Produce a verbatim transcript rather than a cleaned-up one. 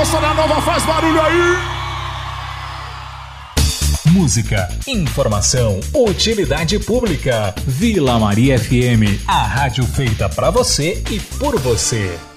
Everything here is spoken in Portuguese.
Costa da Nova, faz barulho aí! Música, informação, utilidade pública. Vila Maria F M, a rádio feita pra você e por você.